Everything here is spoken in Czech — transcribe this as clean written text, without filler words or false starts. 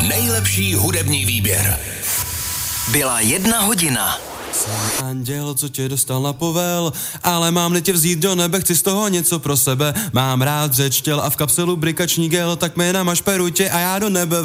nejlepší hudební výběr. Byla 1 hodina. Jsem anděl, co tě dostal na povel, ale mám-li tě vzít do nebe, chci z toho něco pro sebe. Mám rád řeč těl a v kapselu brikační gel, tak mi namaž perutě a já do nebe